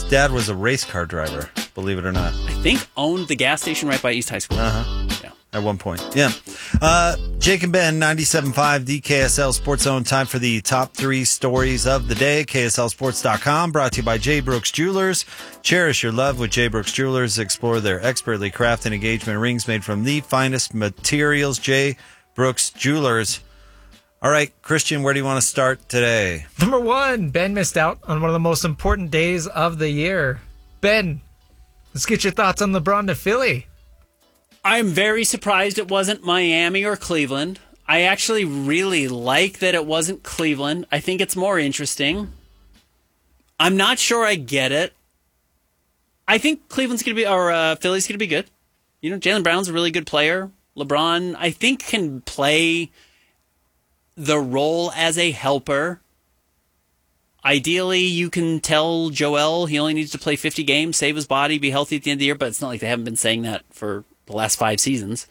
dad was a race car driver, believe it or not. I think owned the gas station right by East High School. Yeah. At one point. Yeah. Jake and Ben, 97.5 DKSL Sports Zone. Time for the top 3 stories of the day. KSLSports.com, brought to you by J. Brooks Jewelers. Cherish your love with J. Brooks Jewelers. Explore their expertly crafted engagement rings made from the finest materials. J. Brooks Jewelers. All right, Christian, where do you want to start today? Number 1, Ben missed out on one of the most important days of the year. Ben, let's get your thoughts on LeBron to Philly. I'm very surprised it wasn't Miami or Cleveland. I actually really like that it wasn't Cleveland. I think it's more interesting. I'm not sure I get it. I think Cleveland's going to be, or Philly's going to be good. You know, Jaylen Brown's a really good player. LeBron, I think, can play the role as a helper. Ideally, you can tell Joel he only needs to play 50 games, save his body, be healthy at the end of the year, but it's not like they haven't been saying that for the last 5 seasons.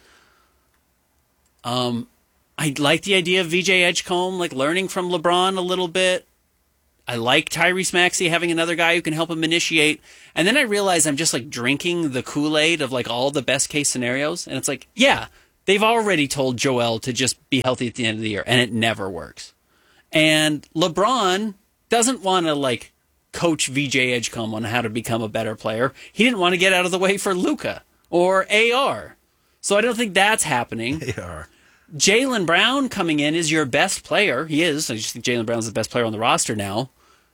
I like the idea of VJ Edgecombe, like learning from LeBron a little bit. I like Tyrese Maxey having another guy who can help him initiate. And then I realize I'm just like drinking the Kool-Aid of like all the best case scenarios. And it's like, yeah, they've already told Joel to just be healthy at the end of the year, and it never works. And LeBron doesn't want to like coach VJ Edgecombe on how to become a better player. He didn't want to get out of the way for Luka or AR. So I don't think that's happening. AR. Jaylen Brown coming in is your best player. He is. I just think Jaylen Brown's the best player on the roster now.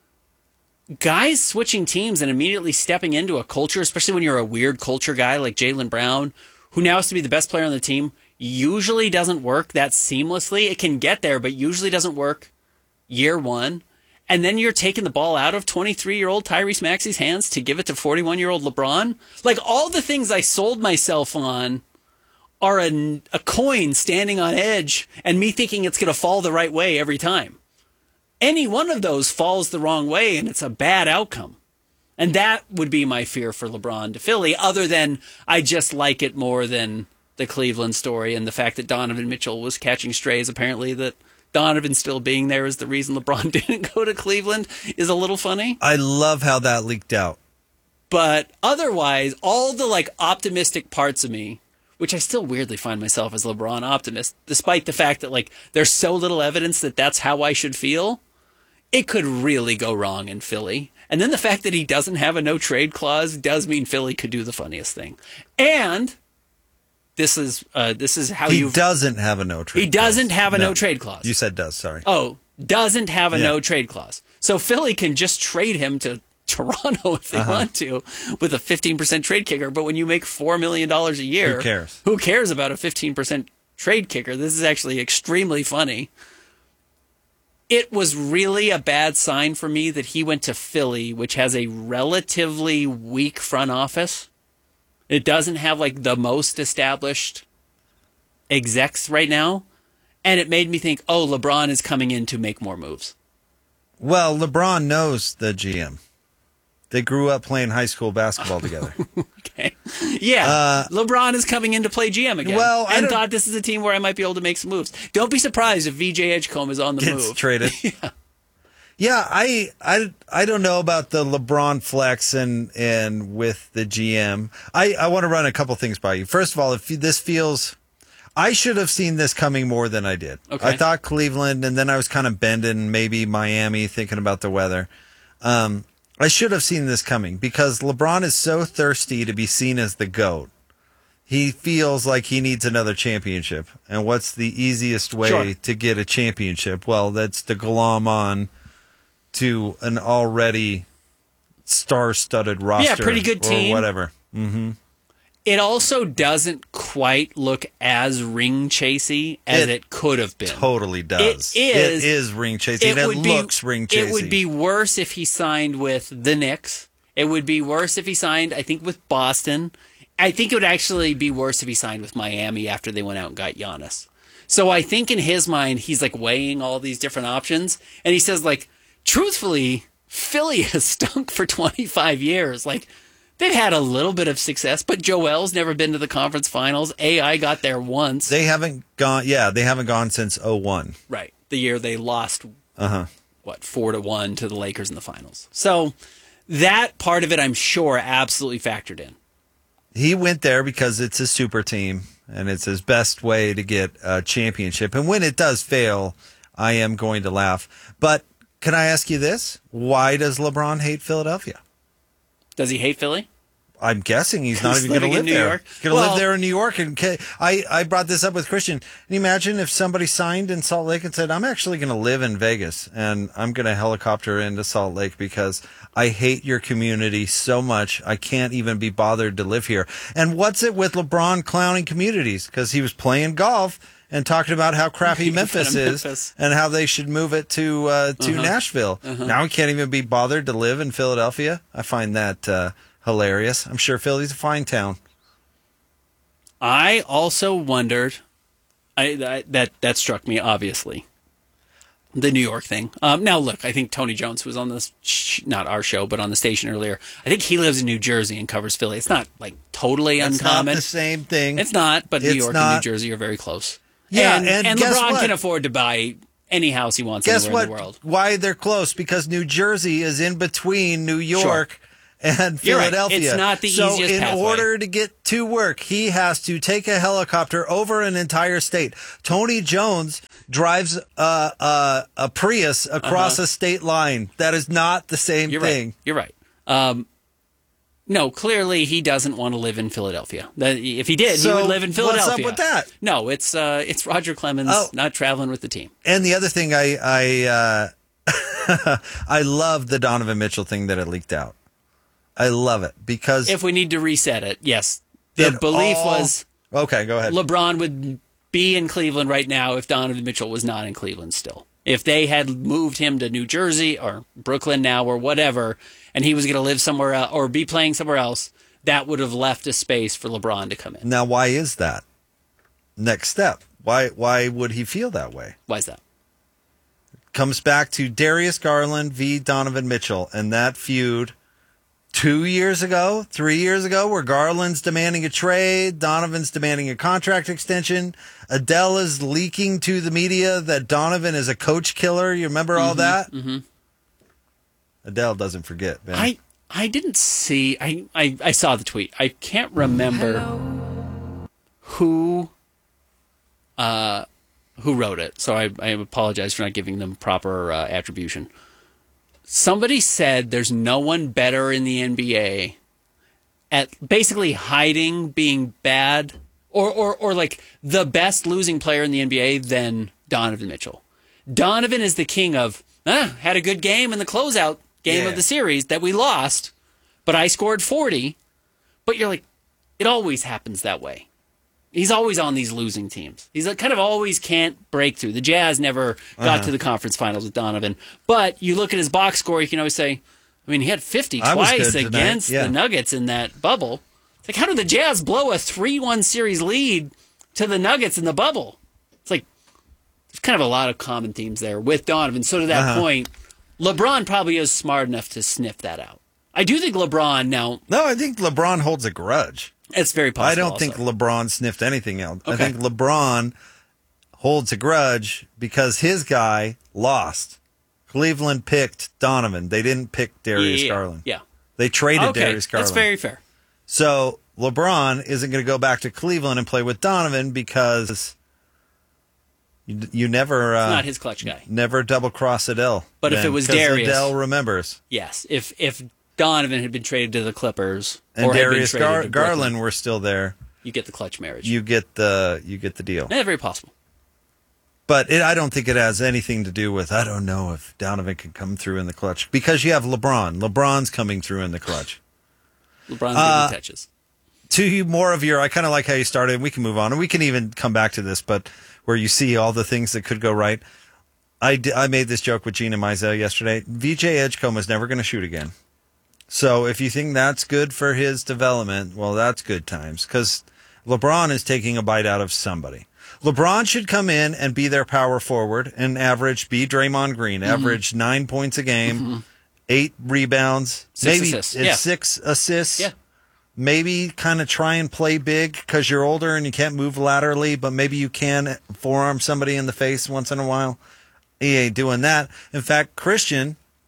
Guys switching teams and immediately stepping into a culture, especially when you're a weird culture guy like Jaylen Brown, who now has to be the best player on the team, usually doesn't work that seamlessly. It can get there, but usually doesn't work year one. And then you're taking the ball out of 23-year-old Tyrese Maxey's hands to give it to 41-year-old LeBron. Like, all the things I sold myself on are a coin standing on edge and me thinking it's going to fall the right way every time. Any one of those falls the wrong way, and it's a bad outcome. And that would be my fear for LeBron to Philly, other than I just like it more than the Cleveland story and the fact that Donovan Mitchell was catching strays. Apparently that Donovan still being there is the reason LeBron didn't go to Cleveland is a little funny. I love how that leaked out. But otherwise, all the like optimistic parts of me, which I still weirdly find myself as LeBron optimist, despite the fact that like there's so little evidence that that's how I should feel, it could really go wrong in Philly. And then the fact that he doesn't have a no trade clause does mean Philly could do the funniest thing. And this is how he doesn't have a no trade. He doesn't have a no trade clause. You said does. Sorry. Oh, doesn't have a no trade clause. So Philly can just trade him to Toronto if they want to with a 15% trade kicker. But when you make $4 million a year, who cares? Who cares about a 15% trade kicker? This is actually extremely funny. It was really a bad sign for me that he went to Philly, which has a relatively weak front office. It doesn't have like the most established execs right now. And it made me think, oh, LeBron is coming in to make more moves. Well, LeBron knows the GM. They grew up playing high school basketball together. Okay. Yeah. LeBron is coming in to play GM again. Well, and thought this is a team where I might be able to make some moves. Don't be surprised if VJ Edgecombe is on the move. Traded. Yeah, I don't know about the LeBron flex and with the GM. I want to run a couple things by you. First of all, if this feels, I should have seen this coming more than I did. Okay. I thought Cleveland, and then I was kind of bending maybe Miami, thinking about the weather. I should have seen this coming because LeBron is so thirsty to be seen as the GOAT. He feels like he needs another championship. And what's the easiest way to get a championship? Well, that's to glom on to an already star-studded roster. Yeah, pretty good team. Or whatever. Mm-hmm. It also doesn't quite look as ring-chasey as it could have been. Totally does. It is ring-chasey, and it looks ring-chasey. It would be worse if he signed with the Knicks. It would be worse if he signed, I think, with Boston. I think it would actually be worse if he signed with Miami after they went out and got Giannis. So I think in his mind, he's like weighing all these different options, and he says, like, truthfully, Philly has stunk for 25 years. Like, they've had a little bit of success, but Joel's never been to the conference finals. AI got there once. They haven't gone. Yeah, they haven't gone since 2001. Right, the year they lost 4-1 to the Lakers in the finals. So That part of it, I'm sure, absolutely factored in. He went there because it's a super team and it's his best way to get a championship. And when it does fail, I am going to laugh. But can I ask you this? Why does LeBron hate Philadelphia? Does he hate Philly? I'm guessing he's not He's even going to living live in New there. York? He's going to Well- live there in New York. And I brought this up with Christian. Can you imagine if somebody signed in Salt Lake and said, I'm actually going to live in Vegas and I'm going to helicopter into Salt Lake because I hate your community so much. I can't even be bothered to live here. And what's it with LeBron clowning communities? Because he was playing golf and talking about how crappy Memphis is Memphis. and how they should move it to Nashville. Now he can't even be bothered to live in Philadelphia. I find that hilarious. I'm sure Philly's a fine town. I also wondered. That struck me, obviously. The New York thing. Now, look, I think Tony Jones was on this, not our show, but on the station earlier. I think he lives in New Jersey and covers Philly. It's not like totally It's uncommon. not the same thing. It's not, but New It's York not. and New Jersey are very close. Yeah, and and guess LeBron what? can afford to buy any house he wants Guess anywhere what? in the world. Why they're close? Because New Jersey is in between New York and You're right. Philadelphia. It's not the so easiest in pathway. order to get to work, he has to take a helicopter over an entire state. Tony Jones drives a Prius across a state line. That is not the same You're thing. right. You're right. No, clearly he doesn't want to live in Philadelphia. If he did, he So would live in Philadelphia. what's up with that? No, it's Roger Clemens not traveling with the team. And the other thing, I I love the Donovan Mitchell thing that it leaked out. I love it because If we need to reset it, yes. The it belief all- was okay. Go ahead. LeBron would be in Cleveland right now if Donovan Mitchell was not in Cleveland still. If they had moved him to New Jersey or Brooklyn now or whatever, and he was going to live somewhere else or be playing somewhere else, that would have left a space for LeBron to come in. Now, why is that? Next step. Why would he feel that way? Why is that? Comes back to Darius Garland v. Donovan Mitchell and that feud 2 years ago, 3 years ago, where Garland's demanding a trade, Donovan's demanding a contract extension. Adele is leaking to the media that Donovan is a coach killer. You remember all that? Mm-hmm. Adele doesn't forget, man. I didn't see. I saw the tweet. I can't remember who wrote it. So I apologize for not giving them proper attribution. Somebody said there's no one better in the NBA at basically hiding being bad or like the best losing player in the NBA than Donovan Mitchell. Donovan is the king of had a good game in the closeout game of the series that we lost, but I scored 40. But you're like, it always happens that way. He's always on these losing teams. He's like, kind of always can't break through. The Jazz never got to the conference finals with Donovan. But you look at his box score, you can always say, I mean, he had 50 I was twice good tonight, against yeah. the Nuggets in that bubble. It's like, how did the Jazz blow a 3-1 series lead to the Nuggets in the bubble? It's like, there's kind of a lot of common themes there with Donovan. So to that point, LeBron probably is smart enough to sniff that out. I do think LeBron now, No, I think LeBron holds a grudge. it's very possible. I don't also. think LeBron sniffed anything else. I Okay. think LeBron holds a grudge because his guy lost. Cleveland picked Donovan. They didn't pick Darius Garland. Yeah. They traded Okay, Darius Garland. that's very fair. So LeBron isn't going to go back to Cleveland and play with Donovan because you never Not his clutch guy. never double cross Adele. But if Ben, it was 'cause Darius- Adele remembers. Yes. If Donovan had been traded to the Clippers And or Darius had been traded to Brooklyn, Garland were still there. you get the clutch marriage. You get the deal. Yeah, very possible. But I don't think it has anything to do with, I don't know if Donovan can come through in the clutch. Because you have LeBron. LeBron's coming through in the clutch. LeBron's getting touches. To you, more of your, I kind of like how you started, and we can move on. And we can even come back to this, but where you see all the things that could go right. I made this joke with Gina Mizell yesterday. VJ Edgecombe is never going to shoot again. So if you think that's good for his development, well, that's good times. Because LeBron is taking a bite out of somebody. LeBron should come in and be their power forward and be Draymond Green, average 9 points a game, 8 rebounds, 6 maybe assists. it's Yeah. 6 assists. Yeah. Maybe kind of try and play big because you're older and you can't move laterally, but maybe you can forearm somebody in the face once in a while. He ain't doing that. In fact, Christian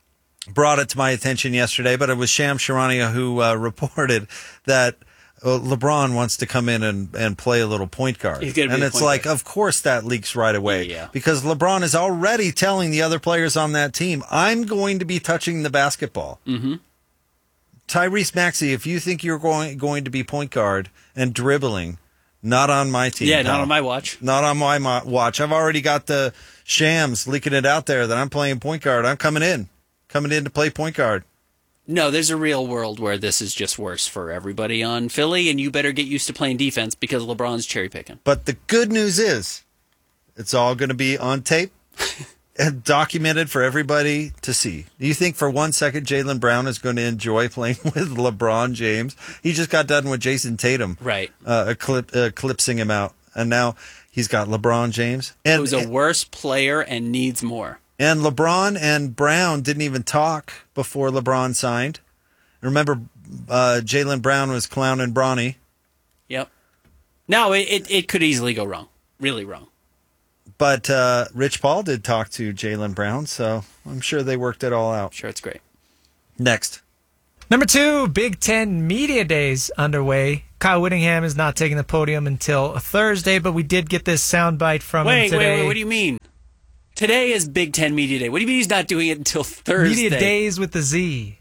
brought it to my attention yesterday, but it was Sham Charania who reported that LeBron wants to come in and play a little point guard. He's gonna be and a it's point like, guard. of course that leaks right away. Yeah. Because LeBron is already telling the other players on that team, I'm going to be touching the basketball. Mm-hmm. Tyrese Maxey, if you think you're going to be point guard and dribbling, not on my team. Yeah, pal. not on my watch. Not on my watch. I've already got the Shams leaking it out there that I'm playing point guard. I'm coming in to play point guard. No, there's a real world where this is just worse for everybody on Philly, and you better get used to playing defense because LeBron's cherry picking. But the good news is it's all going to be on tape and documented for everybody to see. Do you think for 1 second Jaylen Brown is going to enjoy playing with LeBron James? He just got done with Jason Tatum. Right. Eclipsing him out. And now he's got LeBron James. And, Who's a worse player and needs more. And LeBron and Brown didn't even talk before LeBron signed. Remember, Jaylen Brown was clowning Bronny. Yep. No, it could easily go wrong. Really wrong. But Rich Paul did talk to Jaylen Brown, so I'm sure they worked it all out. Sure, it's great. Next. Number 2, Big Ten Media Days underway. Kyle Whittingham is not taking the podium until Thursday, but we did get this soundbite from him today. Wait, what do you mean? Today is Big Ten Media Day. What do you mean he's not doing it until Thursday? Media Days with the Z.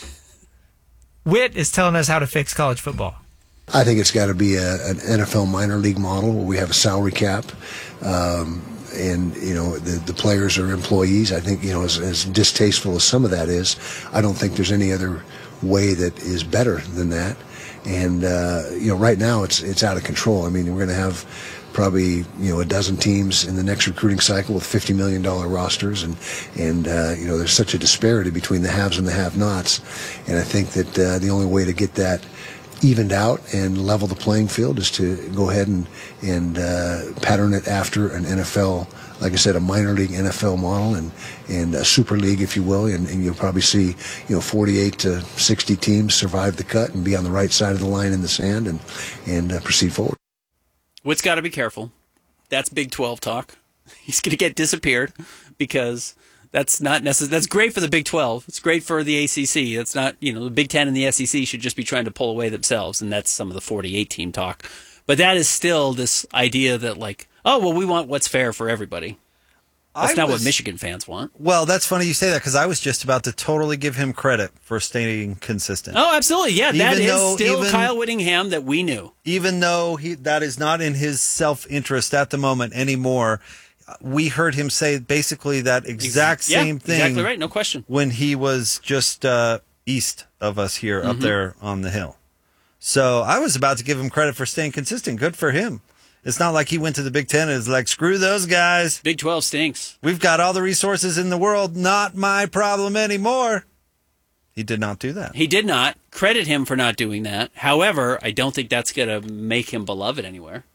Whit is telling us how to fix college football. I think it's got to be an NFL minor league model where we have a salary cap, and the players are employees. I think as distasteful as some of that is, I don't think there's any other way that is better than that. And right now it's out of control. I mean, we're going to have probably a dozen teams in the next recruiting cycle with $50 million rosters, and there's such a disparity between the haves and the have-nots. And I think that the only way to get that evened out and level the playing field is to go ahead and pattern it after an NFL, like I said, a minor league NFL model and a super league, if you will, and you'll probably see 48 to 60 teams survive the cut and be on the right side of the line in the sand and proceed forward. Whit's got to be careful. That's Big 12 talk. He's going to get disappeared because that's not necessary. That's great for the Big 12. It's great for the ACC. That's not, the Big 10 and the SEC should just be trying to pull away themselves, and that's some of the 48 team talk. But that is still this idea that we want what's fair for everybody. That's not what Michigan fans want. Well, that's funny you say that because I was just about to totally give him credit for staying consistent. Oh, absolutely. Yeah, that is still even Kyle Whittingham that we knew. Even though that is not in his self-interest at the moment anymore, we heard him say basically that exact same thing. Exactly right, no question. When he was just east of us here, up there on the hill. So I was about to give him credit for staying consistent. Good for him. It's not like he went to the Big Ten and is like, screw those guys. Big 12 stinks. We've got all the resources in the world. Not my problem anymore. He did not do that. He did not. Credit him for not doing that. However, I don't think that's going to make him beloved anywhere.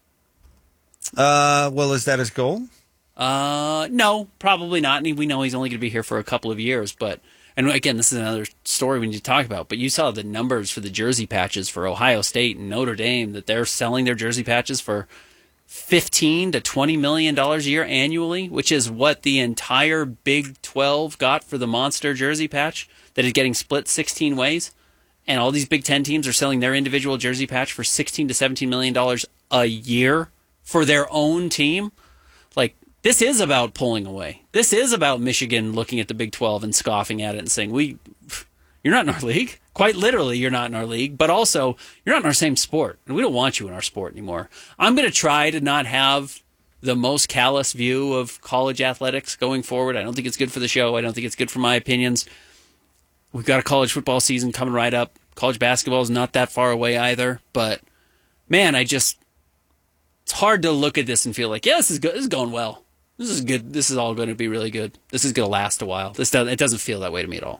Well, is that his goal? No, probably not. And we know he's only going to be here for a couple of years. And again, this is another story we need to talk about. But you saw the numbers for the jersey patches for Ohio State and Notre Dame, that they're selling their jersey patches for $15 to $20 million a year annually, which is what the entire Big 12 got for the monster jersey patch that is getting split 16 ways. And all these Big 10 teams are selling their individual jersey patch for $16 to $17 million a year for their own team. This is about pulling away. This is about Michigan looking at the Big 12 and scoffing at it and saying, you're not in our league. Quite literally, you're not in our league. But also, you're not in our same sport. And we don't want you in our sport anymore. I'm going to try to not have the most callous view of college athletics going forward. I don't think it's good for the show. I don't think it's good for my opinions. We've got a college football season coming right up. College basketball is not that far away either. But, man, it's hard to look at this and feel like, yeah, this is good. This is going well. This is good. This is all going to be really good. This is going to last a while. It doesn't feel that way to me at all.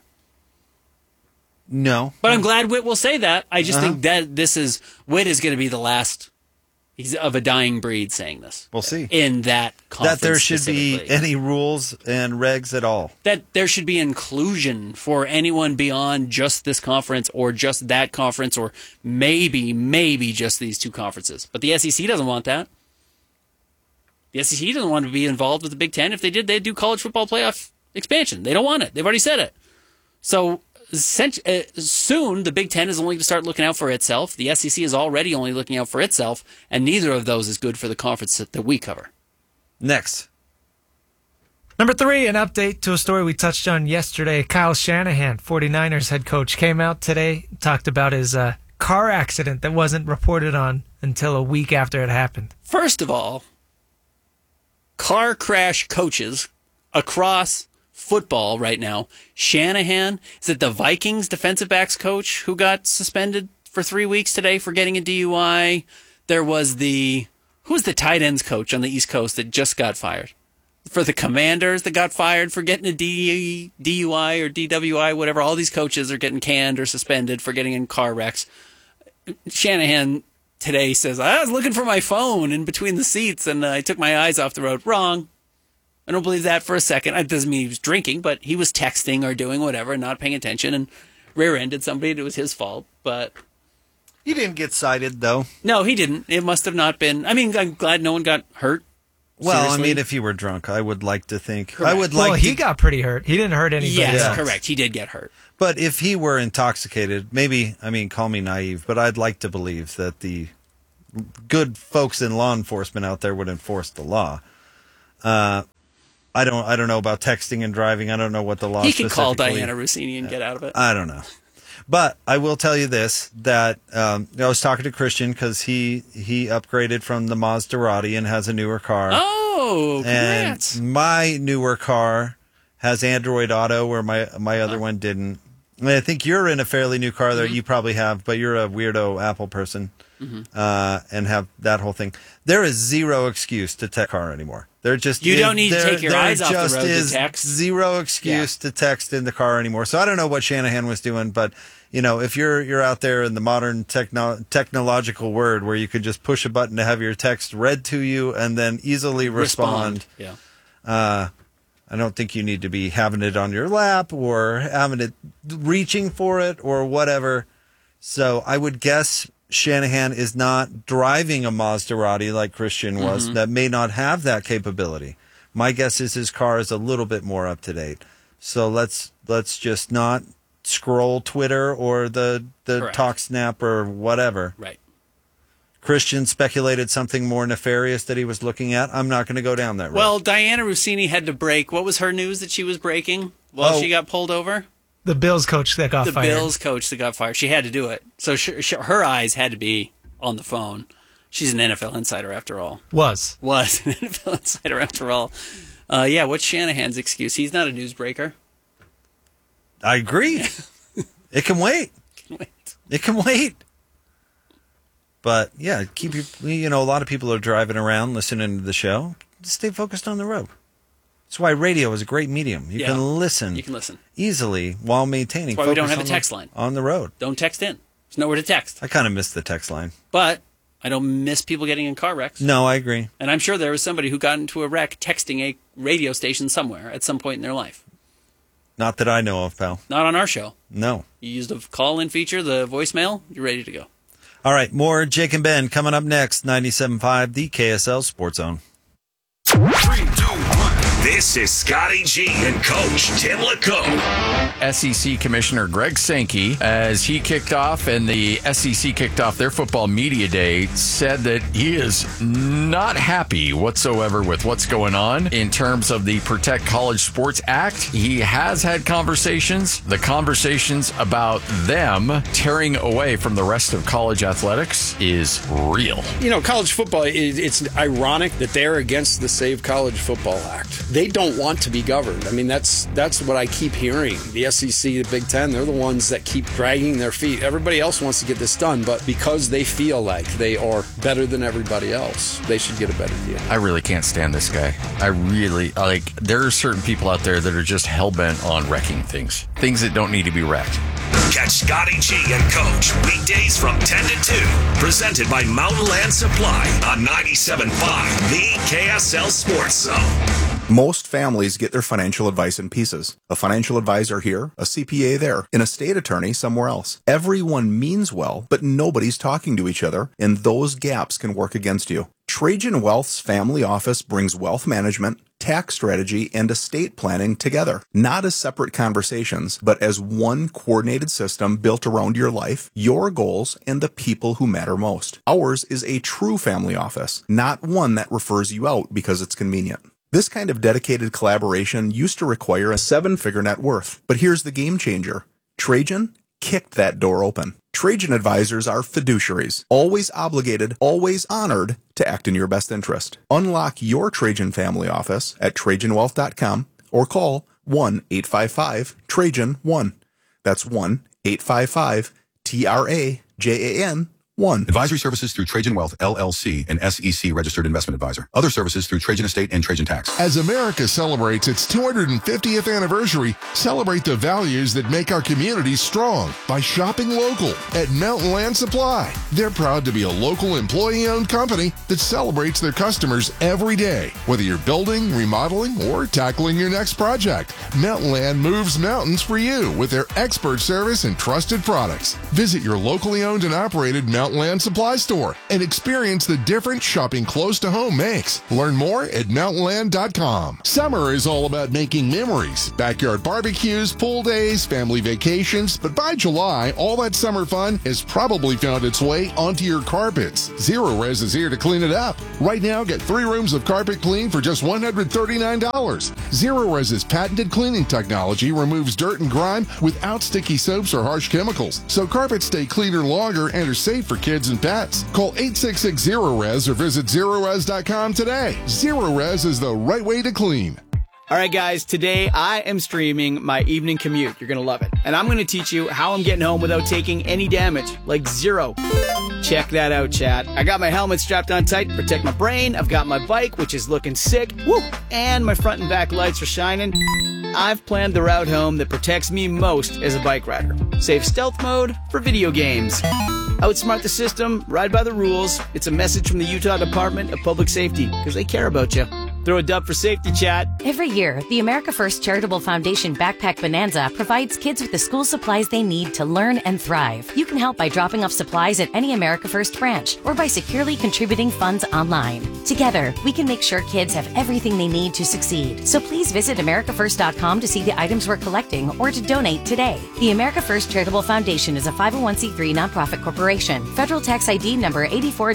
No. But I'm glad Whit will say that. I just think that Whit is going to be the last of a dying breed saying this. We'll see. In that conference that there should be any rules and regs at all. That there should be inclusion for anyone beyond just this conference or just that conference or maybe just these two conferences. But the SEC doesn't want that. The SEC doesn't want to be involved with the Big Ten. If they did, they'd do college football playoff expansion. They don't want it. They've already said it. So soon, the Big Ten is only going to start looking out for itself. The SEC is already only looking out for itself, and neither of those is good for the conference that we cover. Next. Number 3, an update to a story we touched on yesterday. Kyle Shanahan, 49ers head coach, came out today, talked about his car accident that wasn't reported on until a week after it happened. First of all, car crash coaches across football right now. Shanahan, is it the Vikings defensive backs coach who got suspended for 3 weeks today for getting a DUI? There was who's the tight ends coach on the East Coast that just got fired? For the Commanders that got fired for getting a DUI or DWI, whatever. All these coaches are getting canned or suspended for getting in car wrecks. Shanahan today says, I was looking for my phone in between the seats and I took my eyes off the road. Wrong. I don't believe that for a second. It doesn't mean he was drinking, but he was texting or doing whatever and not paying attention and rear-ended somebody. It was his fault, but... He didn't get cited, though. No, he didn't. It must have not been... I mean, I'm glad no one got hurt. Well, Seriously. I mean, if he were drunk, I would like to think... Correct. He got pretty hurt. He didn't hurt anybody Yes, else. correct. He did get hurt. But if he were intoxicated, maybe, I mean, call me naive, but I'd like to believe that the good folks in law enforcement out there would enforce the law. I don't know about texting and driving. I don't know what the law He could call specifically- Diana Rossini and get out of it. I don't know. But I will tell you this, that I was talking to Christian because he upgraded from the Maserati and has a newer car. Oh, congrats. And my newer car has Android Auto where my other one didn't. I mean, I think you're in a fairly new car that you probably have, but you're a weirdo Apple person and have that whole thing. There is zero excuse to text car anymore. There just You don't need to take your eyes off the road to is text. zero excuse to text in the car anymore. So I don't know what Shanahan was doing, but if you're out there in the modern technological word where you could just push a button to have your text read to you and then easily respond. Yeah. I don't think you need to be having it on your lap or having it reaching for it or whatever. So I would guess Shanahan is not driving a Maserati like Christian was that may not have that capability. My guess is his car is a little bit more up to date. So let's just not scroll Twitter or the Correct. TalkSnap or whatever. Right. Christian speculated something more nefarious that he was looking at. I'm not going to go down that road. Well, Diana Rossini had to break. What was her news that she was breaking while she got pulled over? The Bills coach that got The fired. Bills coach that got fired. She had to do it. So her eyes had to be on the phone. She's an NFL insider after all. Was an NFL insider after all. Yeah, what's Shanahan's excuse? He's not a newsbreaker. I agree. It can wait. Wait. It can wait. But yeah, a lot of people are driving around listening to the show. Just stay focused on the road. That's why radio is a great medium. You can listen. You can listen. Easily while maintaining That's why we focus don't have a on text line. on the road. Don't text in. There's nowhere to text. I kind of miss the text line. But I don't miss people getting in car wrecks. No, I agree. And I'm sure there was somebody who got into a wreck texting a radio station somewhere at some point in their life. Not that I know of, pal. Not on our show. No. You used a call-in feature, the voicemail, you're ready to go. All right, more Jake and Ben coming up next. 97.5, the KSL Sports Zone. 3, 2, 1. This is Scotty G and Coach Tim LeCombe. SEC Commissioner Greg Sankey, as he kicked off and the SEC kicked off their football media day, said that he is not happy whatsoever with what's going on in terms of the Protect College Sports Act. He has had conversations. The conversations about them tearing away from the rest of college athletics is real. College football, it's ironic that they're against the Save College Football Act. They don't want to be governed. I mean, that's what I keep hearing. The SEC, the Big Ten, they're the ones that keep dragging their feet. Everybody else wants to get this done, but because they feel like they are better than everybody else, they should get a better deal. I really can't stand this guy. I really, there are certain people out there that are just hell-bent on wrecking things that don't need to be wrecked. Catch Scotty G and Coach weekdays from 10 to 2. Presented by Mountain Land Supply on 97.5, the KSL Sports Zone. Most families get their financial advice in pieces. A financial advisor here, a CPA there, an estate attorney somewhere else. Everyone means well, but nobody's talking to each other, and those gaps can work against you. Trajan Wealth's family office brings wealth management, tax strategy, and estate planning together, not as separate conversations, but as one coordinated system built around your life, your goals, and the people who matter most. Ours is a true family office, not one that refers you out because it's convenient. This kind of dedicated collaboration used to require a 7-figure net worth, but here's the game changer. Trajan kicked that door open. Trajan advisors are fiduciaries, always obligated, always honored to act in your best interest. Unlock your Trajan family office at TrajanWealth.com or call 1-855-TRAJAN-1. That's 1-855-TRAJAN-1. Advisory services through Trajan Wealth, LLC, an SEC registered investment advisor. Other services through Trajan Estate and Trajan Tax. As America celebrates its 250th anniversary, celebrate the values that make our communities strong by shopping local at Mountain Land Supply. They're proud to be a local employee-owned company that celebrates their customers every day. Whether you're building, remodeling, or tackling your next project, Mountain Land moves mountains for you with their expert service and trusted products. Visit your locally owned and operated Mountain Land Supply Store and experience the difference shopping close to home makes. Learn more at mountainland.com. Summer is all about making memories. Backyard barbecues, pool days, family vacations, but by July, all that summer fun has probably found its way onto your carpets. Zero Res is here to clean it up. Right now, get 3 rooms of carpet clean for just $139. Zero Res's patented cleaning technology removes dirt and grime without sticky soaps or harsh chemicals, so carpets stay cleaner longer and are safe for kids and pets. Call 866-0RES or visit ZeroRes.com today. Zero Res is the right way to clean. All right, guys, today I am streaming my evening commute. You're going to love it. And I'm going to teach you how I'm getting home without taking any damage, like zero. Check that out, chat. I got my helmet strapped on tight to protect my brain. I've got my bike, which is looking sick. Woo! And my front and back lights are shining. I've planned the route home that protects me most as a bike rider. Save stealth mode for video games. Outsmart the system, ride by the rules. It's a message from the Utah Department of Public Safety, because they care about you. Throw a dub for safety, chat. Every year, the America First Charitable Foundation Backpack Bonanza provides kids with the school supplies they need to learn and thrive. You can help by dropping off supplies at any America First branch or by securely contributing funds online. Together, we can make sure kids have everything they need to succeed. So please visit AmericaFirst.com to see the items we're collecting or to donate today. The America First Charitable Foundation is a 501c3 nonprofit corporation. Federal tax ID number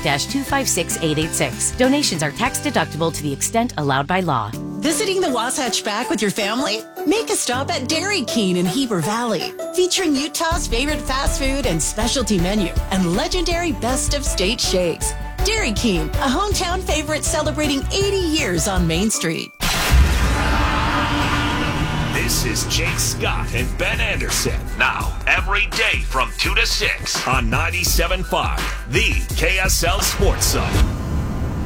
84-256886. Donations are tax deductible to the extent allowed by law. Visiting the Wasatch Back with your family? Make a stop at Dairy King in Heber Valley, featuring Utah's favorite fast food and specialty menu and legendary best of state shakes. Dairy King, a hometown favorite celebrating 80 years on Main Street. This is Jake Scott and Ben Anderson. Now, every day from 2 to 6 on 97.5, the KSL Sports Zone.